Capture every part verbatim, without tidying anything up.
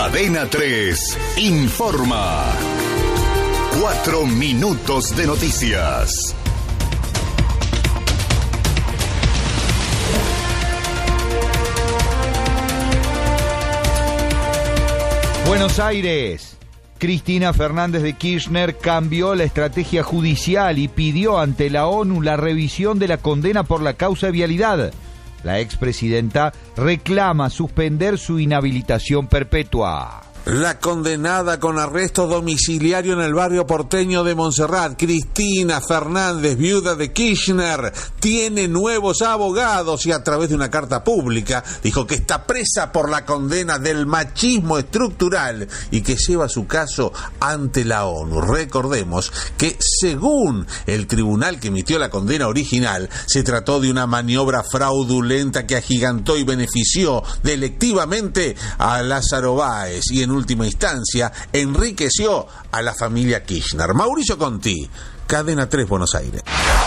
Cadena tres informa. Cuatro minutos de noticias. Buenos Aires. Cristina Fernández de Kirchner cambió la estrategia judicial y pidió ante la ONU la revisión de la condena por la causa de vialidad. La expresidenta reclama suspender su inhabilitación perpetua. La condenada con arresto domiciliario en el barrio porteño de Montserrat, Cristina Fernández, viuda de Kirchner, tiene nuevos abogados y a través de una carta pública dijo que está presa por la condena del machismo estructural y que lleva su caso ante la ONU. Recordemos que según el tribunal que emitió la condena original, se trató de una maniobra fraudulenta que agigantó y benefició delictivamente a Lázaro Báez y en última instancia enriqueció a la familia Kirchner. Mauricio Conti, Cadena tres, Buenos Aires.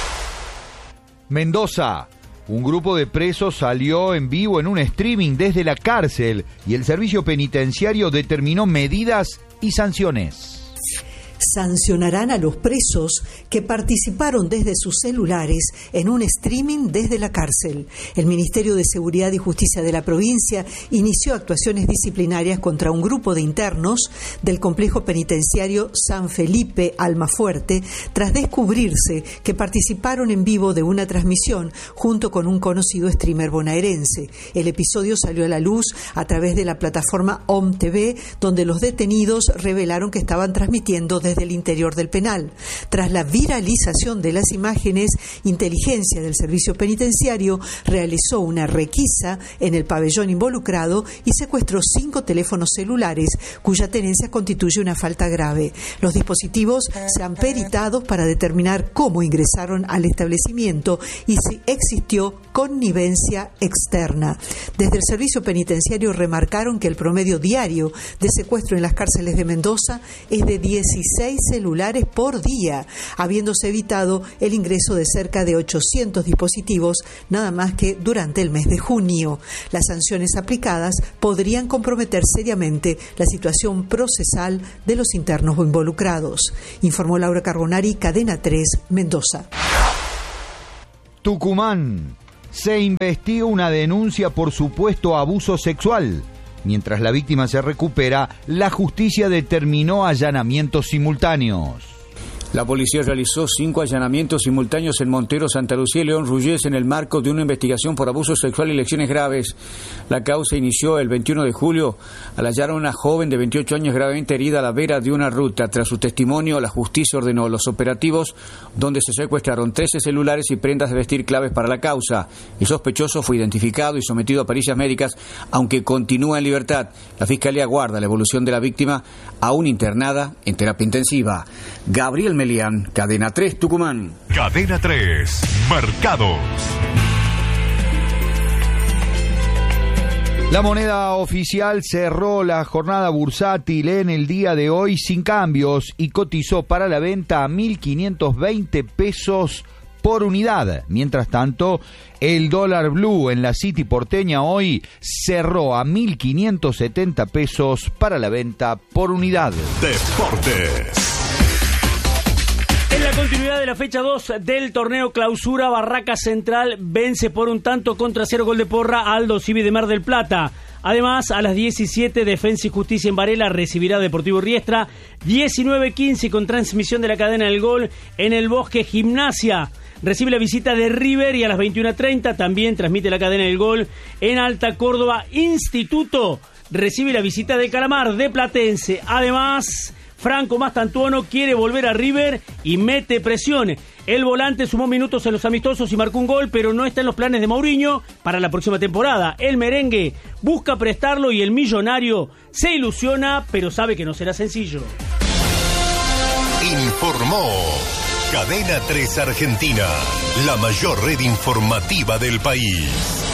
Mendoza. Un grupo de presos salió en vivo en un streaming desde la cárcel y el servicio penitenciario determinó medidas y sanciones. Sancionarán a los presos que participaron desde sus celulares en un streaming desde la cárcel. El Ministerio de Seguridad y Justicia de la provincia inició actuaciones disciplinarias contra un grupo de internos del complejo penitenciario San Felipe Almafuerte tras descubrirse que participaron en vivo de una transmisión junto con un conocido streamer bonaerense. El episodio salió a la luz a través de la plataforma O M T V, donde los detenidos revelaron que estaban transmitiendo desde el interior del penal. Tras la viralización de las imágenes, Inteligencia del Servicio Penitenciario realizó una requisa en el pabellón involucrado y secuestró cinco teléfonos celulares, cuya tenencia constituye una falta grave. Los dispositivos se han peritado para determinar cómo ingresaron al establecimiento y si existió connivencia externa. Desde el Servicio Penitenciario remarcaron que el promedio diario de secuestro en las cárceles de Mendoza es de dieciséis celulares por día, habiéndose evitado el ingreso de cerca de ochocientos dispositivos nada más que durante el mes de junio. Las sanciones aplicadas podrían comprometer seriamente la situación procesal de los internos involucrados. Informó Laura Carbonari, Cadena tres, Mendoza. Tucumán. Se investiga una denuncia por supuesto abuso sexual. Mientras la víctima se recupera, la justicia determinó allanamientos simultáneos. La policía realizó cinco allanamientos simultáneos en Montero, Santa Lucía y León Ruyés en el marco de una investigación por abuso sexual y lesiones graves. La causa inició el veintiuno de julio al hallar a una joven de veintiocho años gravemente herida a la vera de una ruta. Tras su testimonio, la justicia ordenó los operativos donde se secuestraron trece celulares y prendas de vestir claves para la causa. El sospechoso fue identificado y sometido a pericias médicas, aunque continúa en libertad. La Fiscalía aguarda la evolución de la víctima, aún internada en terapia intensiva. Gabriel Melián, Cadena tres, Tucumán. Cadena tres, Mercados. La moneda oficial cerró la jornada bursátil en el día de hoy sin cambios y cotizó para la venta a mil quinientos veinte pesos por unidad. Mientras tanto, el dólar blue en la City porteña hoy cerró a mil quinientos setenta pesos para la venta por unidad. Deportes. En la continuidad de la fecha dos del torneo Clausura, Barraca Central vence por un tanto contra cero gol de Porra a Aldo Civi de Mar del Plata. Además, a las diecisiete, Defensa y Justicia en Varela recibirá Deportivo Riestra. diecinueve quince con transmisión de la cadena del gol en el Bosque, Gimnasia recibe la visita de River y a las veintiuna treinta también transmite la cadena del gol en Alta Córdoba. Instituto recibe la visita de Calamar de Platense. Además, Franco Mastantuono quiere volver a River y mete presión. El volante sumó minutos en los amistosos y marcó un gol, pero no está en los planes de Mourinho para la próxima temporada. El merengue busca prestarlo y el millonario se ilusiona, pero sabe que no será sencillo. Informó Cadena tres Argentina, la mayor red informativa del país.